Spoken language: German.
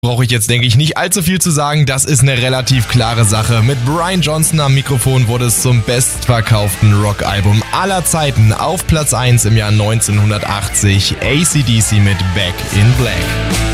Brauche ich jetzt, denke ich, nicht allzu viel zu sagen. Das ist eine relativ klare Sache. Mit Brian Johnson am Mikrofon wurde es zum bestverkauften Rockalbum aller Zeiten. Auf Platz 1 im Jahr 1980 AC/DC mit Back in Black.